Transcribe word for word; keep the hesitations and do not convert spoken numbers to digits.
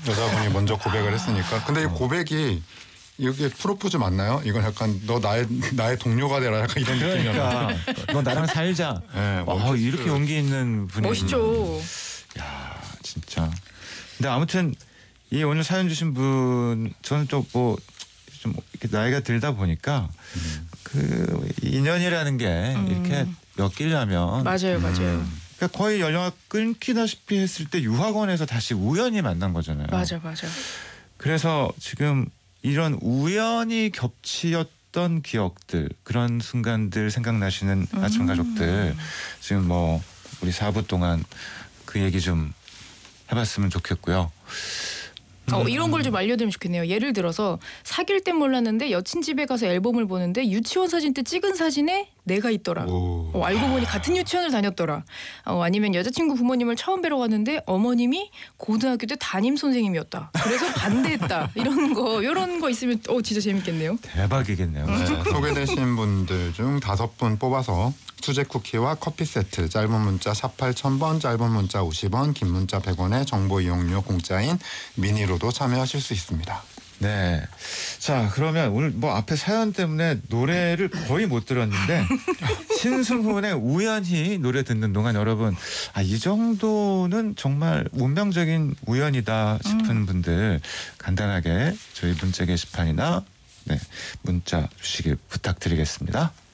여자분이 먼저 고백을 했으니까. 근데 이 고백이 이게 프로포즈 맞나요? 이건 약간 너 나의 나의 동료가 되라 약간 이런 그러니까 느낌이잖아요. 너 나랑 살자. 네, 와, 이렇게 용기 있는 분이. 멋있죠. 야, 진짜. 근데 아무튼 이 오늘 사연 주신 분 저는 좀 뭐 좀 이렇게 나이가 들다 보니까 음. 그 인연이라는 게 음. 이렇게 엮이려면 맞아요, 맞아요. 음. 그러니까 거의 연령이 끊기다시피 했을 때 유학원에서 다시 우연히 만난 거잖아요. 맞아, 맞아. 그래서 지금 이런 우연히 겹치었던 기억들, 그런 순간들 생각나시는 음. 아침 가족들 지금 뭐 우리 사 부 동안 그 얘기 좀 해봤으면 좋겠고요. 어, 이런 걸 좀 알려드리면 좋겠네요. 예를 들어서 사귈 땐 몰랐는데 여친 집에 가서 앨범을 보는데 유치원 사진 때 찍은 사진에 내가 있더라. 어, 알고 보니 같은 유치원을 다녔더라. 어, 아니면 여자친구 부모님을 처음 뵈러 갔는데 어머님이 고등학교 때 담임 선생님이었다. 그래서 반대했다. 이런 거 이런 거 있으면 어, 진짜 재밌겠네요. 대박이겠네요. 네, 소개되신 분들 중 다섯 분 뽑아서 수제 쿠키와 커피 세트, 짧은 문자 샵 팔천 번, 짧은 문자 오십 원, 긴 문자 백 원에 정보 이용료 공짜인 미니로도 참여하실 수 있습니다. 네. 자, 그러면 오늘 뭐 앞에 사연 때문에 노래를 거의 못 들었는데 신승훈의 우연히 노래 듣는 동안 여러분 아, 이 정도는 정말 운명적인 우연이다 싶은 음. 분들 간단하게 저희 문자 게시판이나 네, 문자 주시길 부탁드리겠습니다.